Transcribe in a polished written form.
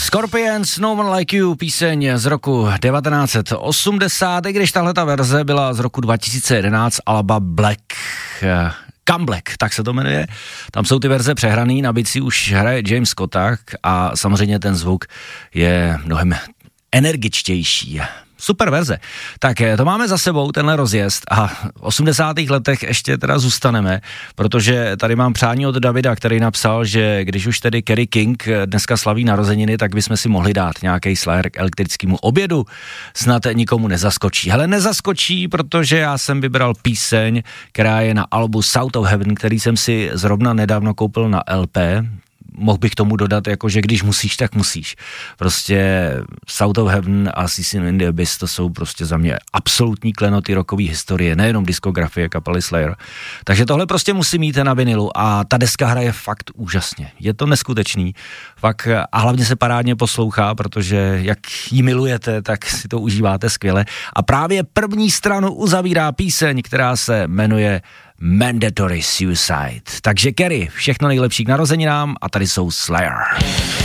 Scorpions, No One Like You, píseň z roku 1980, i když tahleta verze byla z roku 2011, alba Black, Come Black, tak se to jmenuje. Tam jsou ty verze přehraný, na bicí už hraje James Scottak a samozřejmě ten zvuk je mnohem energičtější. Super verze. Tak to máme za sebou, tenhle rozjezd a v 80. letech ještě teda zůstaneme, protože tady mám přání od Davida, který napsal, že když už tedy Kerry King dneska slaví narozeniny, tak bychom si mohli dát nějaký Slayer k elektrickému obědu. Snad nikomu nezaskočí. Hele, nezaskočí, protože já jsem vybral píseň, která je na albu South of Heaven, který jsem si zrovna nedávno koupil na LP. Mohl bych tomu dodat, jako, že když musíš, tak musíš. Prostě South of Heaven a Season in the Abyss, to jsou prostě za mě absolutní klenoty rockové historie, nejenom diskografie kapely Slayer. Takže tohle prostě musí mít na vinilu a ta deska hraje fakt úžasně. Je to neskutečný. Fakt, a hlavně se parádně poslouchá, protože jak ji milujete, tak si to užíváte skvěle. A právě první stranu uzavírá píseň, která se jmenuje Mandatory Suicide. Takže Kerry, všechno nejlepší k narozeninám a tady jsou Slayer.